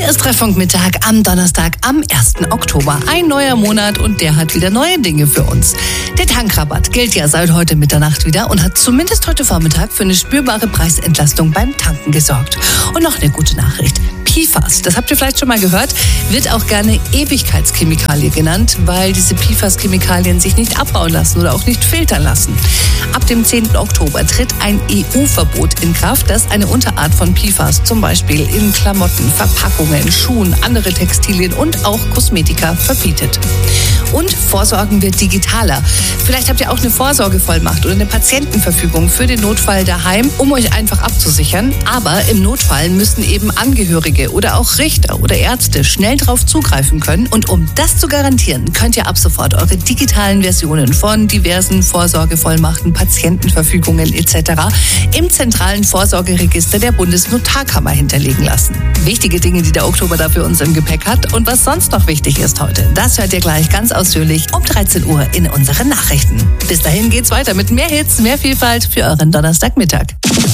Hier ist Treffpunkt-Mittag am Donnerstag, am 1. Oktober. Ein neuer Monat und der hat wieder neue Dinge für uns. Der Tankrabatt gilt ja seit heute Mitternacht wieder und hat zumindest heute Vormittag für eine spürbare Preisentlastung beim Tanken gesorgt. Und noch eine gute Nachricht. PFAS, das habt ihr vielleicht schon mal gehört, wird auch gerne Ewigkeitschemikalie genannt, weil diese PFAS-Chemikalien sich nicht abbauen lassen oder auch nicht filtern lassen. Ab dem 10. Oktober tritt ein EU-Verbot in Kraft, das eine Unterart von PFAS zum Beispiel in Klamotten, Verpackungen, Schuhen, andere Textilien und auch Kosmetika verbietet. Und Vorsorgen wird digitaler. Vielleicht habt ihr auch eine Vorsorgevollmacht oder eine Patientenverfügung für den Notfall daheim, um euch einfach abzusichern. Aber im Notfall müssen eben Angehörige oder auch Richter oder Ärzte schnell drauf zugreifen können. Und um das zu garantieren, könnt ihr ab sofort eure digitalen Versionen von diversen Vorsorgevollmachten, Patientenverfügungen etc. im zentralen Vorsorgeregister der Bundesnotarkammer hinterlegen lassen. Wichtige Dinge, die der Oktober da für uns im Gepäck hat und was sonst noch wichtig ist heute, das hört ihr gleich ganz ausführlich um 13 Uhr in unseren Nachrichten. Bis dahin geht's weiter mit mehr Hits, mehr Vielfalt für euren Donnerstagmittag.